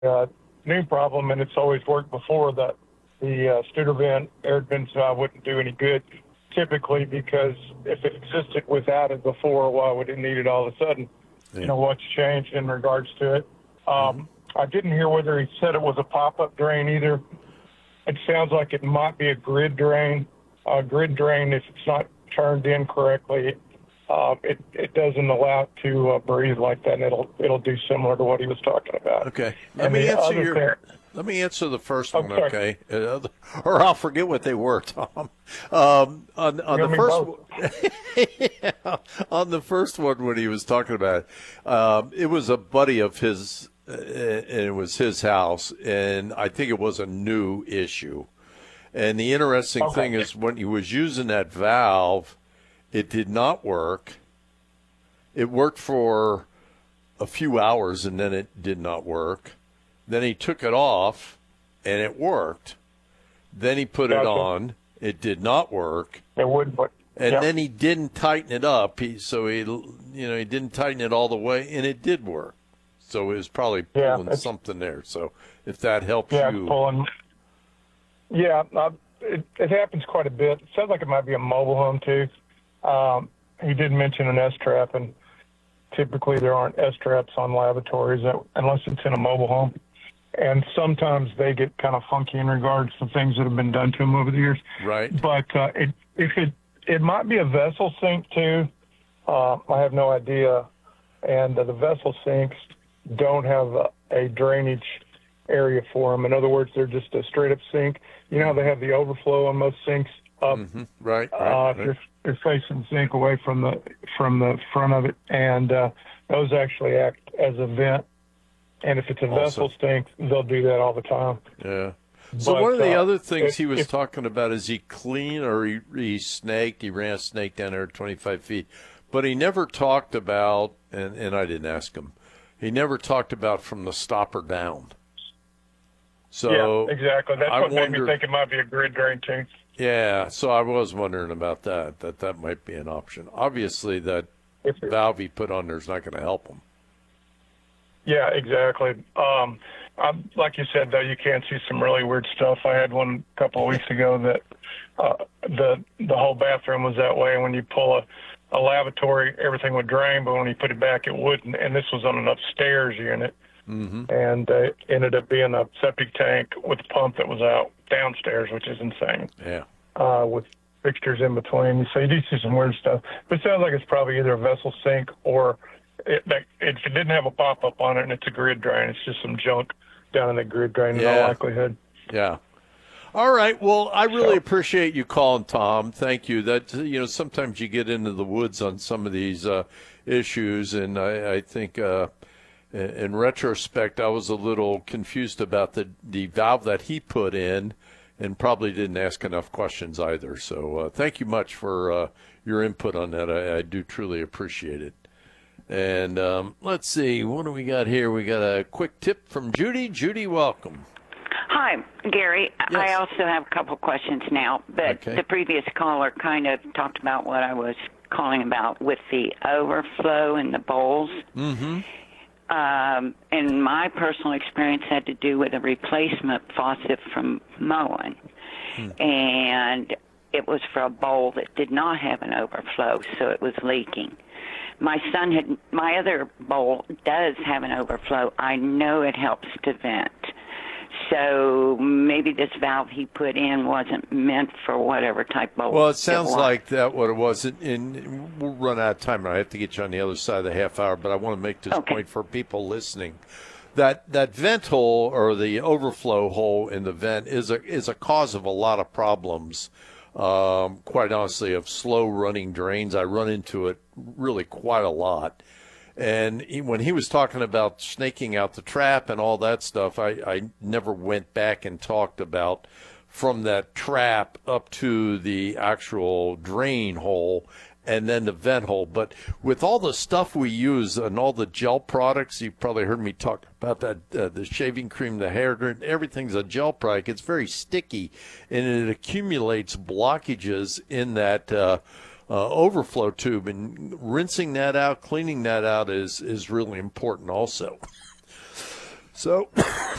new problem, and it's always worked before. That the Studer vent, air vent valve wouldn't do any good typically, because if it existed without it before, why would it need it all of a sudden? Yeah. You know, what's changed in regards to it. I didn't hear whether he said it was a pop-up drain either. It sounds like it might be a grid drain. A grid drain, if it's not turned in correctly, it doesn't allow it to breathe like that, and it'll do similar to what he was talking about. Okay. Let me answer the first one, sorry. okay? Or I'll forget what they were, Tom. On the first one, on the first one, when he was talking about it, it was a buddy of his, and it was his house, and I think it was a new issue. And the interesting thing is, when he was using that valve, it did not work. It worked for a few hours, and then it did not work. Then he took it off, and it worked. Then he put it on. It did not work. It wouldn't. And then he didn't tighten it up. He didn't tighten it all the way, and it did work. So it was probably pulling something there. So if that helps you. Pulling. Yeah, it happens quite a bit. It sounds like it might be a mobile home too. He did mention an S-trap, and typically there aren't S-traps on lavatories unless it's in a mobile home. And sometimes they get kind of funky in regards to things that have been done to them over the years. Right. But it might be a vessel sink too. I have no idea. And the vessel sinks don't have a drainage area for them. In other words, they're just a straight up sink. You know how they have the overflow on most sinks up. Mm-hmm. Right. They're facing the sink away from the front of it, and those actually act as a vent. And if it's a vessel sink, they'll do that all the time. Yeah. So one of the other things he was talking about is he cleaned, or he snaked. He ran a snake down there at 25 feet. But he never talked about, and I didn't ask him, he never talked about from the stopper down. So yeah, exactly. That's what made me think it might be a grid drain too. Yeah, so I was wondering about that might be an option. Obviously, that valve he put on there is not going to help him. Yeah, exactly. Like you said, though, you can see some really weird stuff. I had one a couple of weeks ago that the whole bathroom was that way. When you pull a lavatory, everything would drain, but when you put it back, it wouldn't. And this was on an upstairs unit. Mm-hmm. And it ended up being a septic tank with a pump that was out downstairs, which is insane. Yeah. With fixtures in between. So you do see some weird stuff. But it sounds like it's probably either a vessel sink or if it didn't have a pop-up on it and it's a grid drain, it's just some junk down in the grid drain in all likelihood. Yeah. All right. Well, I really appreciate you calling, Tom. Thank you. That, sometimes you get into the woods on some of these issues, and I think in retrospect, I was a little confused about the valve that he put in, and probably didn't ask enough questions either. So thank you much for your input on that. I do truly appreciate it. And let's see, what do we got here? We got a quick tip from Judy. Judy, welcome. Hi, Gary. Yes. I also have a couple questions now, but the previous caller kind of talked about what I was calling about with the overflow in the bowls. Mm-hmm. And my personal experience had to do with a replacement faucet from mowing. And it was for a bowl that did not have an overflow, so it was leaking. My other bowl does have an overflow. I know it helps to vent. So maybe this valve he put in wasn't meant for whatever type bowl. Well, it sounds like that what it was. And we'll run out of time. I have to get you on the other side of the half hour, but I want to make this point for people listening. That vent hole, or the overflow hole in the vent, is a cause of a lot of problems. Quite honestly, of slow running drains. I run into it really quite a lot. And when he was talking about snaking out the trap and all that stuff, I never went back and talked about from that trap up to the actual drain hole and then the vent hole. But with all the stuff we use and all the gel products, you probably heard me talk about that, the shaving cream, the hair, everything's a gel product. It's very sticky, and it accumulates blockages in that overflow tube, and rinsing that out, cleaning that out is really important also. So